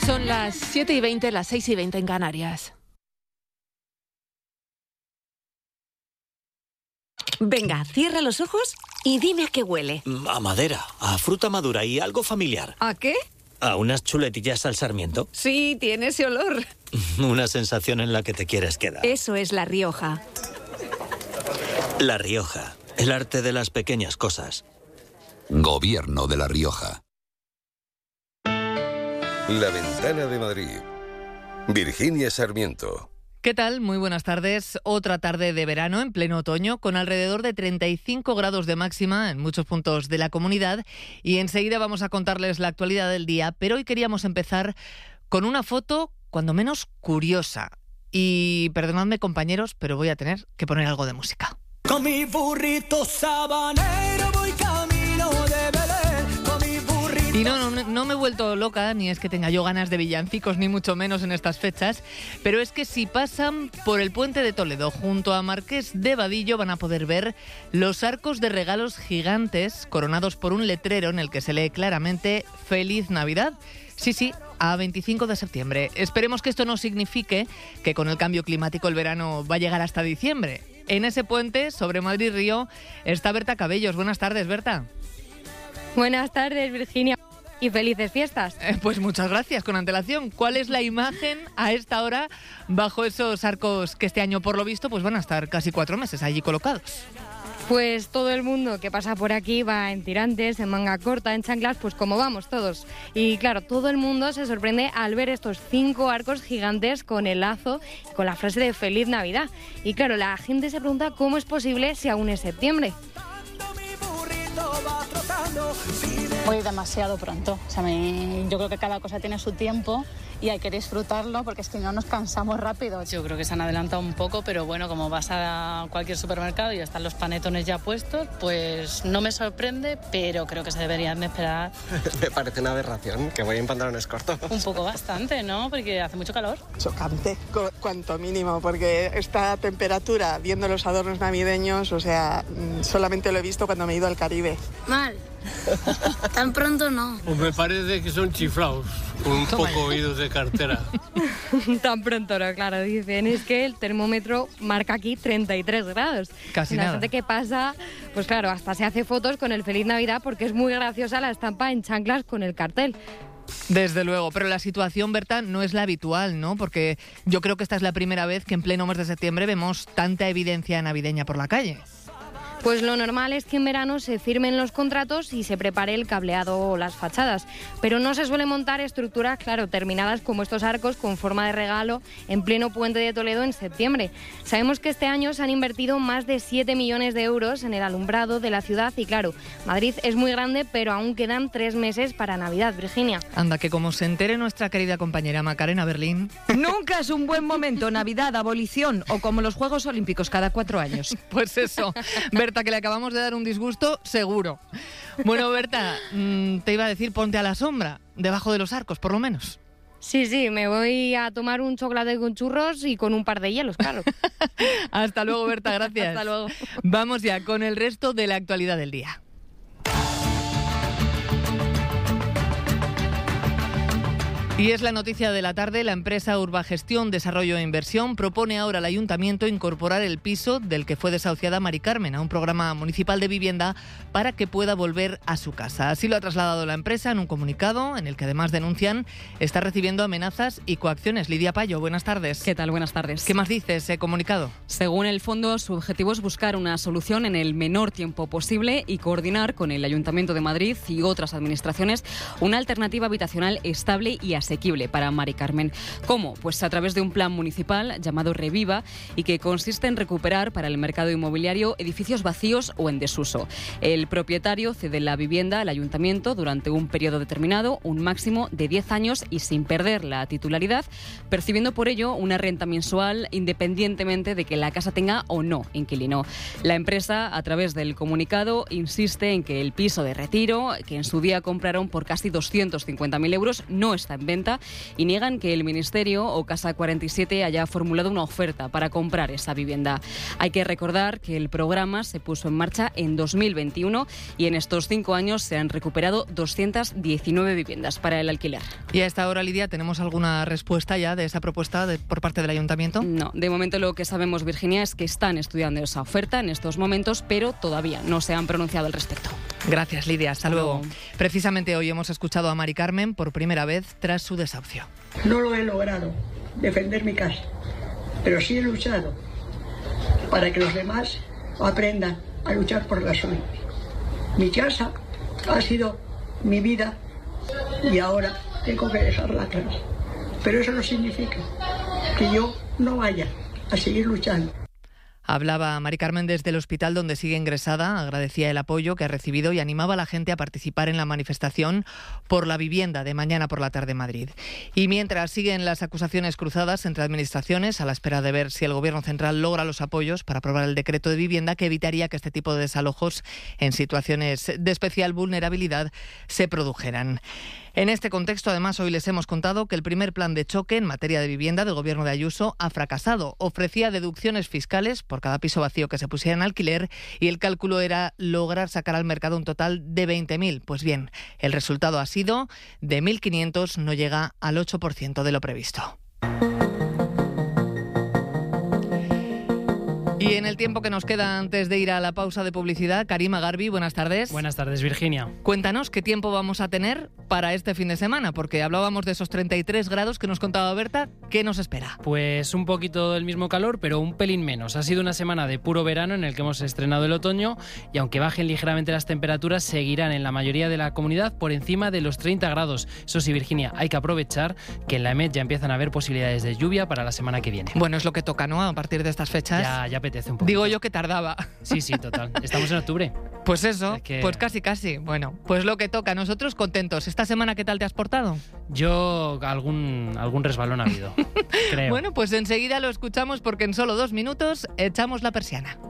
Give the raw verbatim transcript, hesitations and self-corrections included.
Son las siete y veinte, las seis y veinte en Canarias. Venga, cierra los ojos y dime a qué huele. A madera, a fruta madura y algo familiar. ¿A qué? A unas chuletillas al sarmiento. Sí, tiene ese olor. Una sensación en la que te quieres quedar. Eso es La Rioja. La Rioja, el arte de las pequeñas cosas. Gobierno de La Rioja. La Ventana de Madrid. Virginia Sarmiento. ¿Qué tal? Muy buenas tardes. Otra tarde de verano en pleno otoño con alrededor de treinta y cinco grados de máxima en muchos puntos de la comunidad y enseguida vamos a contarles la actualidad del día, pero hoy queríamos empezar con una foto cuando menos curiosa. Y perdonadme, compañeros, pero voy a tener que poner algo de música. Con mi burrito sabanero voy camino de Belén, con mi burrito... Y no, no, no me he vuelto loca, ni es que tenga yo ganas de villancicos, ni mucho menos en estas fechas, pero es que si pasan por el puente de Toledo junto a Marqués de Vadillo van a poder ver los arcos de regalos gigantes coronados por un letrero en el que se lee claramente Feliz Navidad. Sí, sí, a veinticinco de septiembre. Esperemos que esto no signifique que con el cambio climático el verano va a llegar hasta diciembre. En ese puente, sobre Madrid-Río, está Berta Cabellos. Buenas tardes, Berta. Buenas tardes, Virginia. Y felices fiestas. Eh, pues muchas gracias, con antelación. ¿Cuál es la imagen a esta hora bajo esos arcos que este año, por lo visto, pues van a estar casi cuatro meses allí colocados? Pues todo el mundo que pasa por aquí va en tirantes, en manga corta, en chanclas, pues como vamos todos. Y claro, todo el mundo se sorprende al ver estos cinco arcos gigantes con el lazo, con la frase de Feliz Navidad. Y claro, la gente se pregunta cómo es posible si aún es septiembre. Hoy demasiado pronto. O sea, me, yo creo que cada cosa tiene su tiempo y hay que disfrutarlo porque es que no nos cansamos rápido. Yo creo que se han adelantado un poco, pero bueno, como vas a cualquier supermercado y están los panetones ya puestos, pues no me sorprende, pero creo que se deberían de esperar. Me parece una aberración que voy en pantalones cortos. Un poco bastante, ¿no? Porque hace mucho calor. Chocante, cu- cuanto mínimo, porque esta temperatura, viendo los adornos navideños, o sea, solamente lo he visto cuando me he ido al Caribe. Mal. Tan pronto no. Pues me parece que son chiflados, con un poco oídos de cartera. Tan pronto no, claro, dicen, es que el termómetro marca aquí treinta y tres grados. Casi la nada. gente que pasa, pues claro, hasta se hace fotos con el Feliz Navidad porque es muy graciosa la estampa en chanclas con el cartel. Desde luego, pero la situación, Berta, no es la habitual, ¿no? Porque yo creo que esta es la primera vez que en pleno mes de septiembre vemos tanta evidencia navideña por la calle. Pues lo normal es que en verano se firmen los contratos y se prepare el cableado o las fachadas, pero no se suele montar estructuras, claro, terminadas como estos arcos con forma de regalo en pleno puente de Toledo en septiembre. Sabemos que este año se han invertido más de siete millones de euros en el alumbrado de la ciudad y claro, Madrid es muy grande, pero aún quedan tres meses para Navidad, Virginia. Anda, que como se entere nuestra querida compañera Macarena Berlín... Nunca es un buen momento, Navidad, abolición o como los Juegos Olímpicos cada cuatro años. Pues eso, Berta, que le acabamos de dar un disgusto, seguro. Bueno, Berta, mmm, te iba a decir, ponte a la sombra, debajo de los arcos, por lo menos. Sí, sí, me voy a tomar un chocolate con churros y con un par de hielos, claro. Hasta luego, Berta, gracias. Hasta luego. Vamos ya con el resto de la actualidad del día. Y es la noticia de la tarde. La empresa Urbagestión, Desarrollo e Inversión propone ahora al Ayuntamiento incorporar el piso del que fue desahuciada Mari Carmen a un programa municipal de vivienda para que pueda volver a su casa. Así lo ha trasladado la empresa en un comunicado en el que además denuncian está recibiendo amenazas y coacciones. Lidia Payo, buenas tardes. ¿Qué tal? Buenas tardes. ¿Qué más dice ese comunicado? Según el fondo, su objetivo es buscar una solución en el menor tiempo posible y coordinar con el Ayuntamiento de Madrid y otras administraciones una alternativa habitacional estable y asequible para Mari Carmen. ¿Cómo? Pues a través de un plan municipal llamado Reviva y que consiste en recuperar para el mercado inmobiliario edificios vacíos o en desuso. El propietario cede la vivienda al ayuntamiento durante un periodo determinado, un máximo de diez años y sin perder la titularidad, percibiendo por ello una renta mensual independientemente de que la casa tenga o no inquilino. La empresa, a través del comunicado, insiste en que el piso de Retiro, que en su día compraron por casi doscientos cincuenta mil euros, no está en venta venta y niegan que el Ministerio o Casa cuarenta y siete haya formulado una oferta para comprar esa vivienda. Hay que recordar que el programa se puso en marcha en dos mil veintiuno y en estos cinco años se han recuperado doscientas diecinueve viviendas para el alquiler. ¿Y a esta hora, Lidia, tenemos alguna respuesta ya de esa propuesta de, por parte del Ayuntamiento? No, de momento lo que sabemos, Virginia, es que están estudiando esa oferta en estos momentos, pero todavía no se han pronunciado al respecto. Gracias, Lidia. Hasta, Hasta luego. luego. Precisamente hoy hemos escuchado a Mari Carmen por primera vez tras su desahucio. No lo he logrado, defender mi casa, pero sí he luchado para que los demás aprendan a luchar por la suya. Mi casa ha sido mi vida y ahora tengo que dejarla atrás. Pero eso no significa que yo no vaya a seguir luchando. Hablaba Mari Carmen desde el hospital donde sigue ingresada, agradecía el apoyo que ha recibido y animaba a la gente a participar en la manifestación por la vivienda de mañana por la tarde en Madrid. Y mientras siguen las acusaciones cruzadas entre administraciones, a la espera de ver si el Gobierno central logra los apoyos para aprobar el decreto de vivienda que evitaría que este tipo de desalojos en situaciones de especial vulnerabilidad se produjeran. En este contexto, además, hoy les hemos contado que el primer plan de choque en materia de vivienda del Gobierno de Ayuso ha fracasado. Ofrecía deducciones fiscales por cada piso vacío que se pusiera en alquiler y el cálculo era lograr sacar al mercado un total de veinte mil. Pues bien, el resultado ha sido de mil quinientos, no llega al ocho por ciento de lo previsto. Y en el tiempo que nos queda antes de ir a la pausa de publicidad, Karima Garbi, buenas tardes. Buenas tardes, Virginia. Cuéntanos qué tiempo vamos a tener para este fin de semana, porque hablábamos de esos treinta y tres grados que nos contaba Berta. ¿Qué nos espera? Pues un poquito del mismo calor, pero un pelín menos. Ha sido una semana de puro verano en el que hemos estrenado el otoño y aunque bajen ligeramente las temperaturas, seguirán en la mayoría de la comunidad por encima de los treinta grados. Eso sí, Virginia, hay que aprovechar que en la EMET ya empiezan a haber posibilidades de lluvia para la semana que viene. Bueno, es lo que toca, ¿no? A partir de estas fechas. Ya, ya apetece un poco. Digo yo que tardaba. Sí, sí, total. Estamos en octubre. Pues eso, es que... pues casi, casi. Bueno, pues lo que toca. Nosotros contentos. ¿Esta semana qué tal te has portado? Yo algún, algún resbalón ha habido, creo. Bueno, pues enseguida lo escuchamos porque en solo dos minutos echamos la persiana.